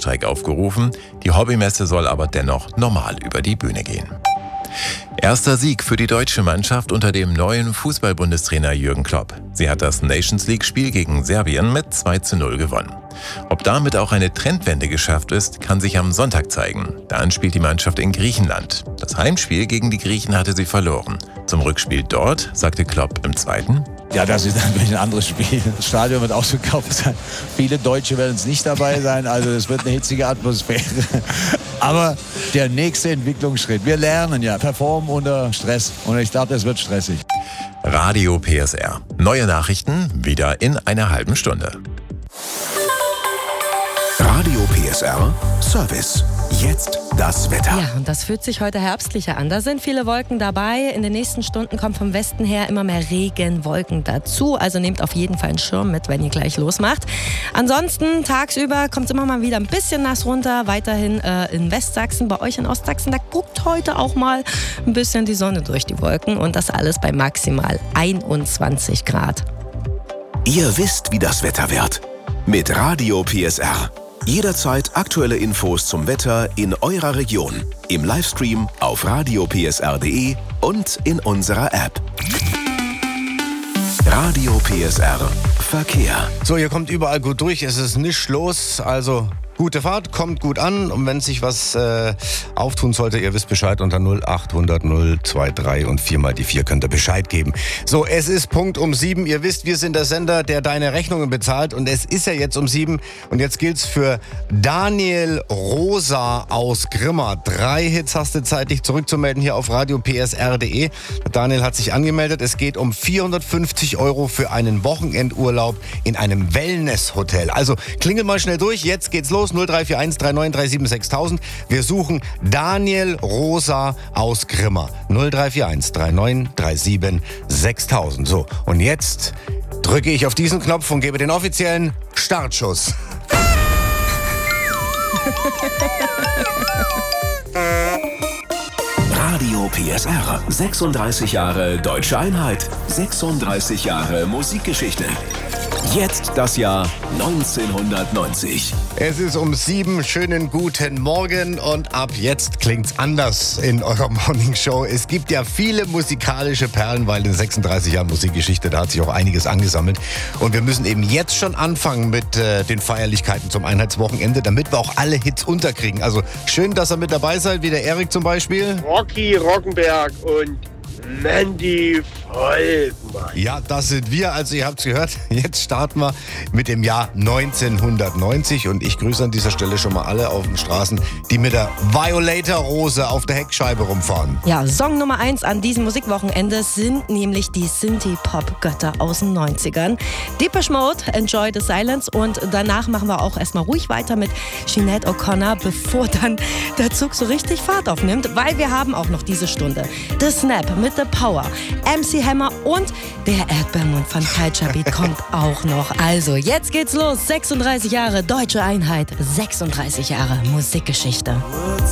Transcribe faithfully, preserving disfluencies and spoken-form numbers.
Hungerstreik aufgerufen. Die Hobbymesse soll aber dennoch normal über die Bühne gehen. Erster Sieg für die deutsche Mannschaft unter dem neuen Fußball-Bundestrainer Jürgen Klopp. Sie hat das Nations League-Spiel gegen Serbien mit zwei zu null gewonnen. Ob damit auch eine Trendwende geschafft ist, kann sich am Sonntag zeigen. Dann spielt die Mannschaft in Griechenland. Das Heimspiel gegen die Griechen hatte sie verloren. Zum Rückspiel dort sagte Klopp im zweiten: Ja, das ist natürlich ein anderes Spiel. Das Stadion wird ausverkauft sein. Viele Deutsche werden es nicht dabei sein. Also es wird eine hitzige Atmosphäre. Aber der nächste Entwicklungsschritt. Wir lernen ja, performen unter Stress. Und ich glaube, das wird stressig. Radio P S R. Neue Nachrichten wieder in einer halben Stunde. Radio P S R Service. Jetzt das Wetter. Ja, und das fühlt sich heute herbstlicher an. Da sind viele Wolken dabei. In den nächsten Stunden kommen vom Westen her immer mehr Regenwolken dazu. Also nehmt auf jeden Fall einen Schirm mit, wenn ihr gleich losmacht. Ansonsten tagsüber kommt es immer mal wieder ein bisschen nass runter. Weiterhin äh, in Westsachsen, bei euch in Ostsachsen, da guckt heute auch mal ein bisschen die Sonne durch die Wolken. Und das alles bei maximal einundzwanzig Grad. Ihr wisst, wie das Wetter wird. Mit Radio P S R. Jederzeit aktuelle Infos zum Wetter in eurer Region. Im Livestream auf radio p s r punkt d e und in unserer App. Radio P S R Verkehr. So, ihr kommt überall gut durch. Es ist nichts los. Also gute Fahrt, kommt gut an. Und wenn sich was äh, auftun sollte, ihr wisst Bescheid, unter null acht hundert null zwei drei und viermal die vier könnt ihr Bescheid geben. So, es ist Punkt um sieben. Ihr wisst, wir sind der Sender, der deine Rechnungen bezahlt. Und es ist ja jetzt um sieben. Und jetzt gilt's für Daniel Rosa aus Grimma. Drei Hits hast du Zeit, dich zurückzumelden hier auf radio p s r punkt d e. Daniel hat sich angemeldet. Es geht um vierhundertfünfzig Euro für einen Wochenendurlaub in einem Wellness-Hotel. Also klingel mal schnell durch. Jetzt geht's los. null drei vier eins drei neun drei sieben sechstausend. Wir suchen Daniel Rosa aus Grimma. null drei vier eins drei neun drei sieben sechstausend. So, und jetzt drücke ich auf diesen Knopf und gebe den offiziellen Startschuss. Radio P S R. sechsunddreißig Jahre Deutsche Einheit. sechsunddreißig Jahre Musikgeschichte. Jetzt das Jahr neunzehnhundertneunzig. Es ist um sieben. Schönen guten Morgen. Und ab jetzt klingt's anders in eurer Morningshow. Es gibt ja viele musikalische Perlen, weil in sechsunddreißig Jahren Musikgeschichte, da hat sich auch einiges angesammelt. Und wir müssen eben jetzt schon anfangen mit äh, den Feierlichkeiten zum Einheitswochenende, damit wir auch alle Hits unterkriegen. Also schön, dass ihr mit dabei seid, wie der Erik zum Beispiel. Rocky Rockenberg und Mandy Volkmann. Ja, das sind wir. Also ihr habt's gehört. Jetzt starten wir mit dem Jahr neunzehnhundertneunzig. Und ich grüße an dieser Stelle schon mal alle auf den Straßen, die mit der Violator-Rose auf der Heckscheibe rumfahren. Ja, Song Nummer eins an diesem Musikwochenende sind nämlich die Synthie-Pop-Götter aus den neunzigern. Depeche Mode, Enjoy the Silence. Und danach machen wir auch erstmal ruhig weiter mit Sinead O'Connor, bevor dann der Zug so richtig Fahrt aufnimmt. Weil wir haben auch noch diese Stunde The Snap mit The Power, M C Hammer und der Erdbeermund von Culture Beat kommt auch noch. Also, jetzt geht's los. sechsunddreißig Jahre Deutsche Einheit, sechsunddreißig Jahre Musikgeschichte.